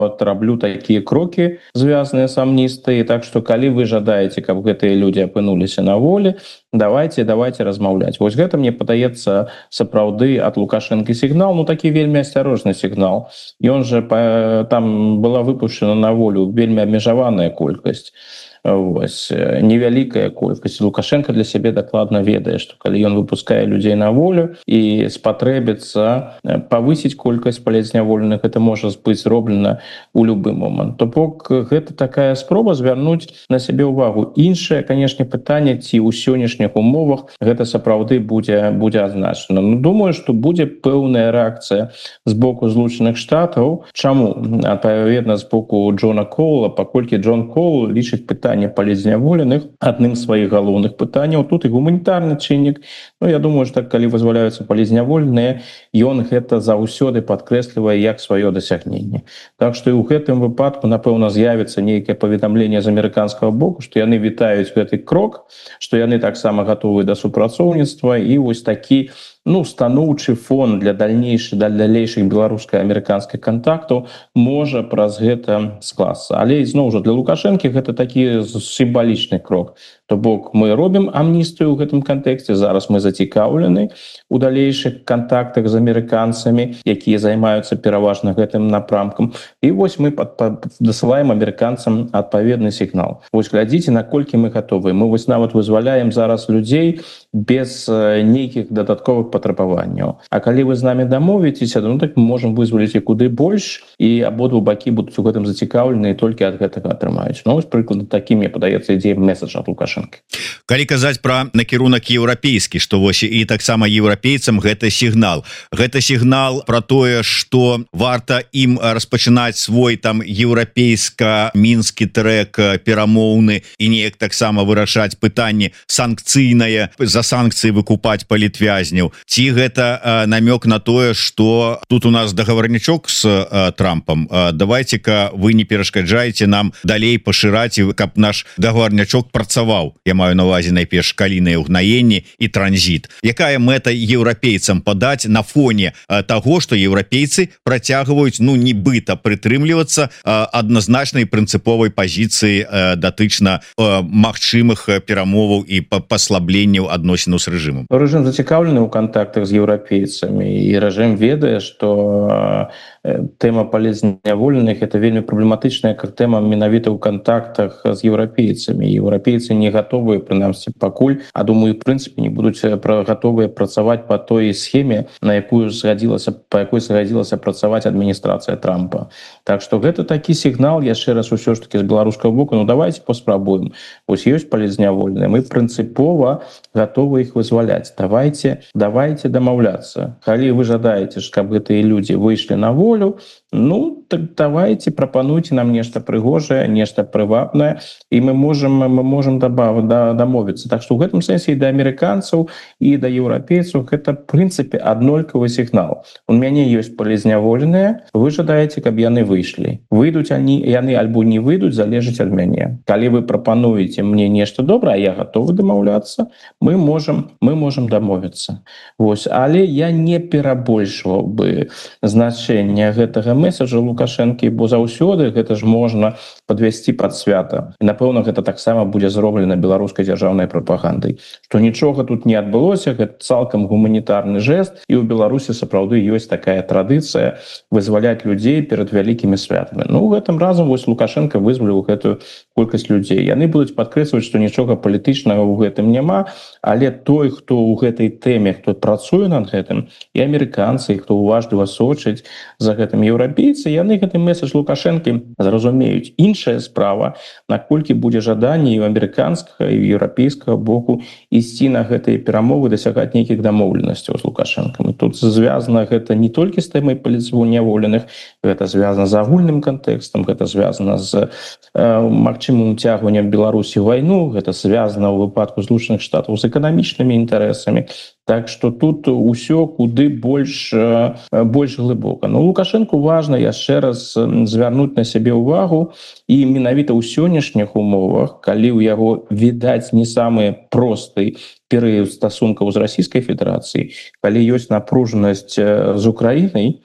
вот раблю такія крокі звязаныя з амністыяй. Так што калі вы жадаеце, каб гэтыя людзі апынуліся на волі, давайте размаўляць. Вось гэта мне падаецца сапраўды ад Лукашэнкі сігнал, ну такі вельмі асцярожны сігнал. Ён жа там была выпушчана на волю вельмі абмежаваная колькасць. Вось, невялікая колькасць. Лукашенко для сябе дакладна ведае, што калі ён выпускае людзей на волю і спатрэбіцца павысіць колькасць палізняволеных, это можа быць зроблена ў любы момант. То бок гэта такая спроба звярнуць на сябе ўвагу. Іншае, канешне, пытанне, ці ў сённяшніх умовах гэта сапраўды будзе адзначана. Ну, думаю, што будзе пэўная рэакцыя з боку Злучаных Штатаў. Чаму? Адпаведна, з боку Джона Коула, паколькі Джон Коул лічыць пытанне палізняволеных адным з сваіх галоўных пытанняў. Тут і гуманітарны чыннік. Ну, я думаю, што калі вызваляюцца палізняволеныя, ён гэта заўсёды падкрэслівае як сваё дасягненне. Так што і ў гэтым выпадку, напэўна, з'явіцца нейкае паведамленне з амерыканскага боку, што яны вітаюць гэты крок, што яны таксама гатовы да супрацоўніцтва, і вось такі станоўчы фон для далейшых беларуска-амерыканскіх кантактаў можа праз гэта скласться. Але зноў жа для Лукашэнкі гэта такі сімвалічны крок. То бок мы робім амністыю ў гэтым кантэксце, зараз мы зацікаўлены у далейшых кантактах з амерыканцамі, якія займаюцца пераважна гэтым напрамкам. І вось мы дасылаем амерыканцам адпаведны сігнал. Вось глядзіце, наколькі мы гатовы. Мы вось нават вызваляем зараз людзей без нейкіх дадатковых патрабаванняў. А калі вы з намі дамовіцеся, ну так мы можам вызваліць і куды больш, і абодва бакі будуць у гэтым зацікаўлены і толькі ад гэтага атрымаюць. Ну, вось прыкладна такі, мне падаецца, ідзе месадж ад Лукашэнкі. Калі казаць пра накірунак еўрапейскі, што вось і таксама еўрапейцам гэта сігнал. Гэта сігнал пра тое, што варта ім распачынаць свой там еўрапейска-мінскі трэк перамоўны і неяк таксама вырашаць пытанне санкцыйнае, за санкцыі выкупаць палітвязняў. Ці гэта намёк на тое, што тут у нас дагаварнічок з Трампам, давайте-ка вы не перашкаджаеце нам далей пашыраць, каб наш дагаварнячок працаваў. Я маю на увазе найперш калійнае ўгнаенне і транзіт. Якая мэта еўрапейцам падаць на фоне таго, што еўрапейцы працягваюць, ну, нібыта прытрымлівацца адназначнай прынцыповай пазіцыі датычна магчымых перамоваў і паслабленняў адносінаў з рэжымам? Рэжым зацікаўлены ў кантактах з еўрапейцамі, і рэжым ведае, што тэма палізняволеных это вельмі праблематычная тэма менавіта ў кантактах з еўрапейцамі. Еўрапейцы не гатовыя, прынамсі пакуль, а думаю, в прынцыпе не будуць гатовыя працаваць по той схеме, па якой згадзілася працаваць адміністрацыя Трампа. Так што гэта такі сігнал, яшчэ раз усё ж таки з беларускага боку, ну давайте паспрабуем. Вось ёсць палізняволеныя, мы прынцыпова гатовы іх вызваляць. Давайте дамаўляцца. Калі вы жадаеце, каб гэтыя людзі выйшлі на волю, ну так давайте, прапануйте нам нешта прыгожае, нешта прывабнае, і мы можам дамовіцца. Так што ў гэтым сэнсе і да амерыканцаў, і да еўрапейцаў гэта в прынцыпе аднолькавы сігнал. У мяне ёсць палізняволеныя, вы жадаеце, каб яны выйшлі. Выйдуць яны альбо не выйдуць, залежыць ад мяне. Калі вы прапануеце мне нешта добрае, я гатовы дамаўляцца, мы можам дамовіцца. Вось, але я не перабольшваў бы значэнне гэтага месаджа Лукашэнкі, бо заўсёды гэта ж можна падвесці пад свята. І напэўна гэта таксама будзе зроблена беларускай дзяржаўнай прапагандай, што нічога тут не адбылося, гэта цалкам гуманітарны жэст, і ў Беларусі сапраўды ёсць такая традыцыя вызваляць людзей перад вялікімі святамі. Ну, у гэтым разам вось Лукашенко вызваліў гэтую колькасць людзей. Яны будуць падкрэсліваць, што нічога палітычнага ў гэтым няма, але той, хто ў гэтай тэме, хто працуе над гэтым, і амерыканцы, хто уважліва сочыць за гэтым еўрапейцы, яны гэты месадж Лукашэнкі зразумеюць. Іншая справа, наколькі будзе жаданне і ў амерыканскага, і ў еўрапейскага боку ісці на гэтыя перамовы, дасягаць нейкіх дамоўленасцяў з Лукашэнкам. Тут звязана гэта не толькі з тэмай палізняволеных, гэта звязана з агульным кантэкстам, гэта звязана з магчымым уцягваннем Беларусі ў вайну, гэта звязана ў выпадку Злучаных Штатаў з эканамічнымі інтарэсамі. Так что тут усё куды больш глыбока. Но Лукашенко важна яшчэ раз звярнуць на сябе ўвагу, і менавіта ў сённяшніх умовах, калі ў яго відаць не самы просты перыяд стасункаў з Расійскай Федэрацыяй, калі ёсць напружанасць з Украінай,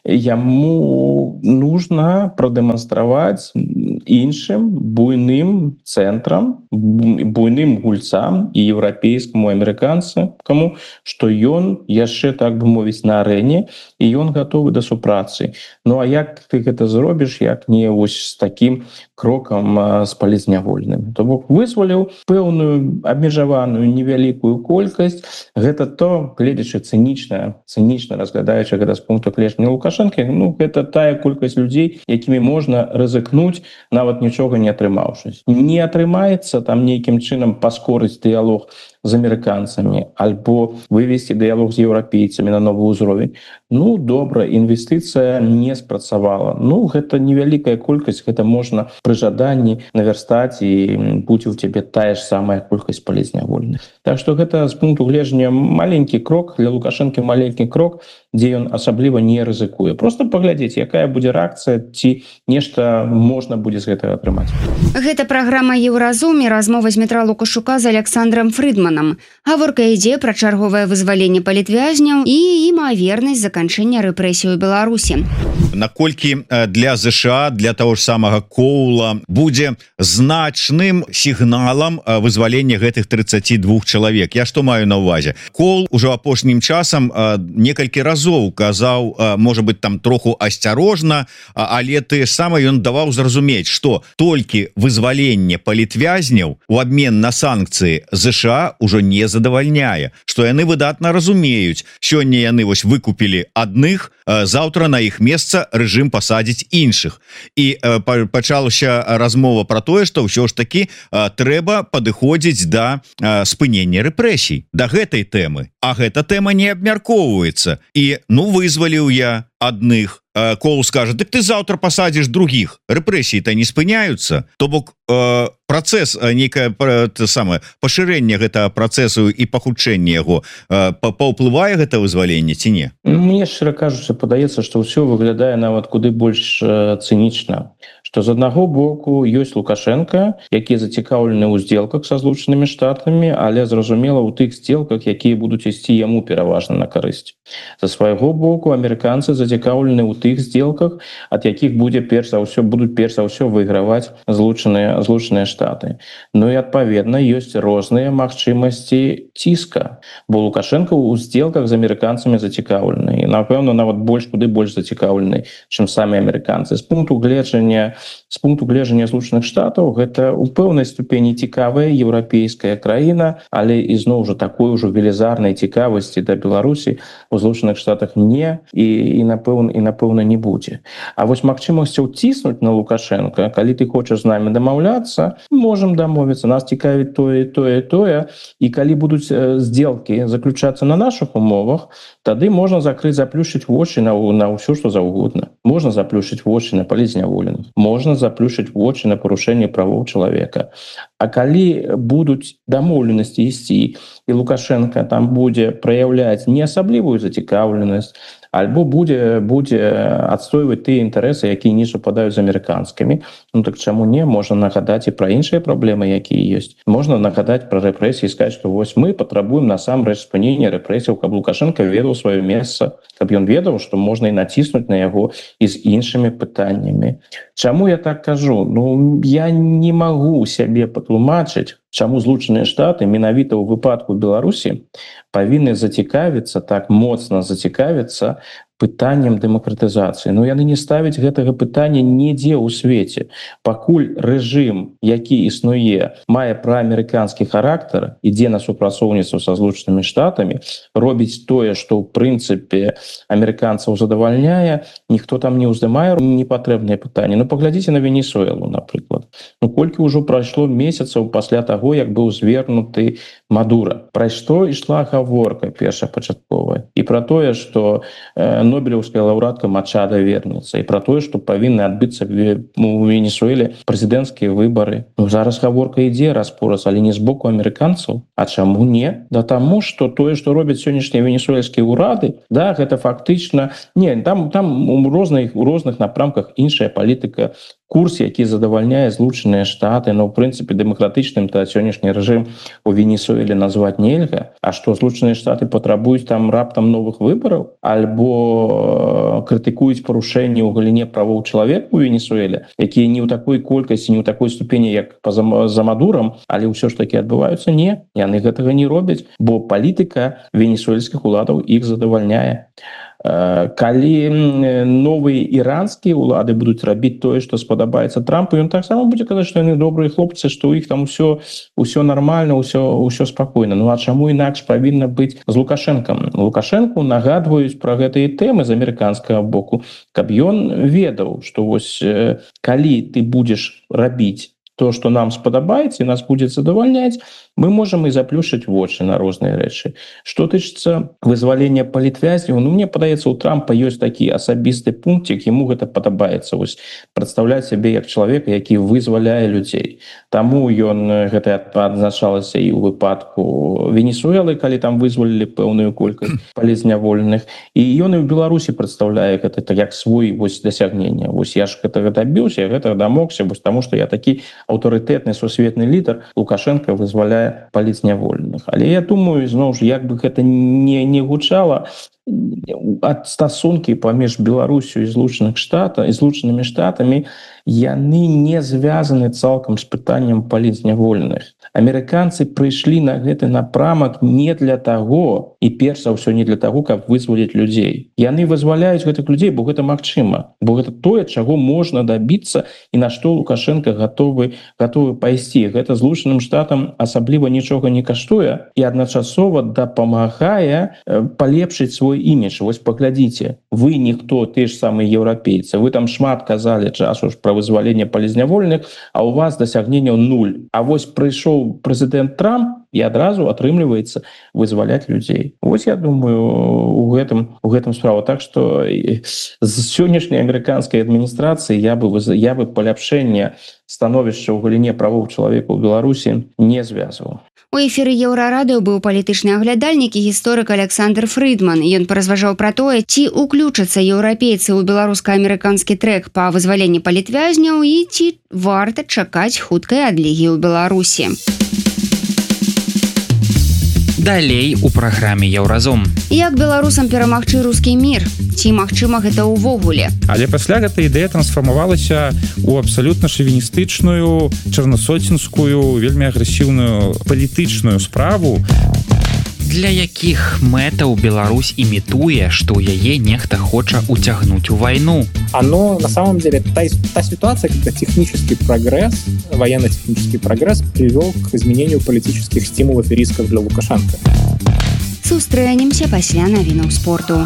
яму нужна прадэманстраваць іншым буйным цэнтрам, буйным гульцам і еўрапейскаму, амерыканцаму, што ён яшчэ, так бы мовіць, на арэне, і ён гатовы да супрацы. Ну а як ты гэта зробіш, як не вось з такім крокам з палізнявольным? То бок вызваліў пэўную абмежаваную невялікую колькасць. Гэта то, гледзячы цынічна разглядаючы гэта з пункту гледжання Лукашэнкі, ну гэта тая колькасць людзей, якімі можна рызыкнуць, нават нічога не атрымаўшыся. Не атрымаецца там нейкім чынам паскорыць дыялог з амерыканцамі альбо вывесці дыялог з еўрапейцамі на новы ўзровень. Ну добра, інвестыцыя не спрацавала. Ну гэта невялікая колькасць, гэта можна пры жаданні навярстаць і будзе ў цябе тая ж самая колькасць палізнявольных. Так што гэта з пункту гледжання маленькі крок, для Лукашэнкі маленькі крок, дзе ён асабліва не рызыкуе. Просто паглядзець, якая будзе рэакцыя, ці нешта можна будзе з гэтага атрымаць. Гэта праграма «Еўразум» і размова з Дмітра Лукашука з Александром Фрыдманам. Гаворка ідзе пра чарговае вызваленне палітвязняў і імавернасць заканчэння рэпрэсій у Беларусі. Наколькі для ЗША, для того ж самага Коула будзе значным сігналам вызвалення гэтых 32 чалавек? Я што маю на ўвазе? Коул ужо апошнім часам некалькі разоў казаў, можа быць, там троху асцярожна, але ты сама ён даваў зразумець, што толькі вызваленне палітвязняў у абмен на санкцыі ЗША ўжо не задавальняе, што яны выдатна разумеюць, сёння яны вось выкупілі адных, заўтра на іх месца рэжым пасадзіць іншых. І пачалася размова пра тое, што ўсё ж такі трэба падыходзіць да спынення рэпрэсій, да гэтай тэмы. А гэта тэма не абмяркоўваецца. І ну вызваліў я адных, Коул скажа, дык ты заўтра пасадзіш другіх, рэпрэсіі-то не спыняюцца. То бок працэс, нейкае самае пашырэнне гэтага працэсу і пахутчэнне яго паўплывае гэта вызваленне ці не? Мне, шчыра кажучы, падаецца, што ўсё выглядае нават куды больш цынічна. Што з аднаго боку ёсць Лукашенко, які зацікаўлены ў здзелках са Злучанымі Штатамі, але зразумела ў тых здзелках, якія будуць ісці яму пераважна на карысць. З свайго боку амерыканцы зацікаўлены ў тых здзелках, ад якіх будуць перш за ўсё выйграваць Злучаныя Штаты. Ну і адпаведна ёсць розныя магчымасці ціска, бо Лукашенко ў здзелках з амерыканцамі зацікаўлены. І напэўна нават куды больш зацікаўлены, чым самі амерыканцы. З пункту гледжання Злучаных Штатаў гэта ў пэўнай ступені цікавая еўрапейская краіна, але ізноў жа такой ужо велізарнай цікавасці да Беларусі у Злучаных Штатах не і напэўна не будзе. А вось магчымасцяў ціснуць на Лукашенка, калі ты хочаш з намі дамаўляцца, можам дамовіцца, нас цікавіць тое, і калі будуць здзелкі заключацца на нашых умовах, тады можна заплюшчыць вочы на ўсё, што заўгодна. Можна заплюшчыць вочы на палізняволеных, можна заплюшчыць вочы на парушэнне правоў чалавека. А калі будуць дамоўленасці ісці, і Лукашенко там будзе праяўляць не асаблівую зацікаўленасць, альбо будзе адстойваць тыя інтарэсы, якія не супадаюць з амерыканскімі, ну так чаму не? Можна нагадаць і пра іншыя праблемы, якія ёсць. Можна нагадаць пра рэпрэсіі і сказаць, што вось мы патрабуем насамрэч спынення рэпрэсіяў, каб Лукашенко ведаў сваё месца, каб ён ведаў, што можна і націснуць на яго і з іншымі пытаннямі. Чаму я так кажу? Ну, я не магу сябе патлумачыць, чаму Злучаныя Штаты менавіта ў выпадку Беларусі павінны зацікавіцца, так моцна зацікавіцца пытаннем дэмакратызацыі. Но яны не ставяць гэтага пытання нідзе ў свеце. Пакуль рэжым, які існуе, мае праамерыканскі характар, ідзе на супрацоўніцтва са Злучанымі Штатамі, робіць тое, што ў прынцыпе амерыканцаў задавальняе, ніхто там не ўздымае непатрэбныя пытанні. Ну паглядзіце на Венесуэлу, напрыклад. Ну колькі ўжо прайшло месяцаў пасля таго, як быў звернуты Мадура. Пра што ішла гаворка першапачатковая, і пра тое, што нобелеўская лаўрэатка Мачада вернецца, і пра тое, што павінны адбыцца у Венесуэле прэзідэнцкія выбары. Зараз гаворка ідзе раз-пораз, але не з боку амерыканцаў. А чаму не? Да таму, што тое, што робяць сённяшнія венесуэльскія ўрады, да, гэта фактычна не, там у розных напрамках іншая палітыка, курс, які задавальняе Злучаныя Штаты, но в прынцыпе дэмакратычным та сённяшні рэжым у Венесуэле назваць нельга. А што Злучаныя Штаты патрабуюць там раптам новых выбараў альбо крытыкуюць парушэнні ў галіне правоў чалавека у Венесуэле, якія не ў такой колькасці, не ў такой ступені, як за Мадурам, але ўсё ж такі адбываюцца? Не, яны гэтага не робяць, бо палітыка венесуэльскіх уладаў іх задавальняе. Калі новыя іранскія ўлады будуць рабіць тое, што спадабаецца Трампу, ён таксама будзе казаць, што яны добрыя хлопцы, што ў іх там усё нармальна, усё спакойна. Ну а чаму інакш павінна быць з Лукашэнкам? Лукашэнку нагадваюць пра гэтыя тэмы з амерыканскага боку, каб ён ведаў, што вось калі ты будзеш рабіць то, што нам спадабаецца і нас будзе задавальняць, мы можам і заплюшыць вочы на розныя рэчы. Што тычыцца вызвалення палітвязняў, мне падаецца, у Трампа ёсць такі асабісты пунктик, яму гэта падабаецца, вось прадстаўляць сябе як чалавека, які вызваляе людзей. Таму ён гэта адзначалася і ў выпадку Венесуэлы, калі там вызвалілі пэўную колькасць палізняволеных, і ён і ў Беларусі прадстаўляе гэта як свой дасягнення. Вось я ж гэтага дабіўся, я гэтага дамогся, таму што я такі аўтарытэтны сусветны лідар. Лукашенко вызваляе палізняволеных. Але я думаю, зноў ж, як бы гэта не гучала, ад стасункі паміж Беларусю і Злучанымі Штатамі яны не звязаны цалкам з пытаннем палізняволеных. Амерыканцы прыйшлі на гэты напрамак не для таго, і перш за ўсё не для таго, каб вызваліць людзей. Яны вызваляюць гэтых людзей, бо гэта магчыма, бо гэта тое, чаго можна дабіцца і на што Лукашенко гатовы пайсці. Гэта Злучаным Штатам асабліва нічога не каштуе і адначасова дапамагае палепшыць свой імідж. Вось паглядзіце, вы ніхто, ты ж самыя еўрапейцы, вы там шмат казалі часу ж пра вызваленне палізняволеных, а у вас дасягненняў 0. А вось прыйшоў прэзідэнт Трамп і адразу атрымліваецца вызваляць людзей. Вось я думаю, у гэтым справа. Так што з сённяшняй амерыканскай адміністрацыі я бы паляпшэнне становішча ў галіне правоў чалавека ў Беларусі не звязваў. У эфіры Еўрарадыё быў палітычны аглядальнік і гісторык Александр Фридман. Ён паразважаў пра тое, ці ўключацца еўрапейцы ў беларуска-амерыканскі трэк па вызваленні палітвязняў і ці варта чакаць хуткай адлігі ў Беларусі. Далей у праграме Еўразум. Як беларусам перамагчы рускі мір? Ці магчыма гэта ўвогуле? Але пасля гэта ідэя трансфармавалася ў абсалютна шавіністычную, чарнасоцінскую, вельмі агрэсіўную палітычную справу. Для якіх мэтаў Беларусь імітуе, што яе нехта хоча уцягнуць у вайну? Оно, на самом деле, та ситуация, когда технический прогресс, военно-технический прогресс привел к изменению политических стимулов и рисков для Лукашенко. Сустрэнемся пасля навінаў спорту.